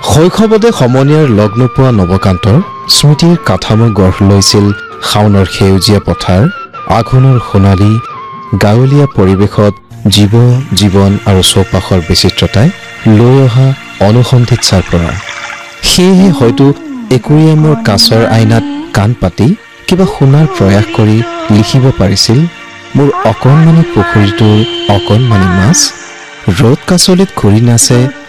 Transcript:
শৈশৱতে সমনীয়াৰ লগ নোপোৱা নৱকান্তৰ স্মৃতিৰ কাঠামো গঢ় লৈছিল শাওনৰ সেউজীয়া পথাৰ, আঘোণৰ সোণালী গাঁৱলীয়া পৰিৱেশত জীৱন আৰু চৌপাশৰ বিচিত্ৰতাই লৈ অহা অনুসন্ধিৎসাৰ পৰা। সেয়েহে হয়তো একুৰিয়ামৰ কাছৰ আইনাত কাণ পাতি কিবা শুনাৰ প্ৰয়াস কৰি লিখিব পাৰিছিল মোৰ অকণমানি পুখুৰীটোৰ অকণমানি মাছ। ৰ'দ কাছলিত ঘূৰি নাচে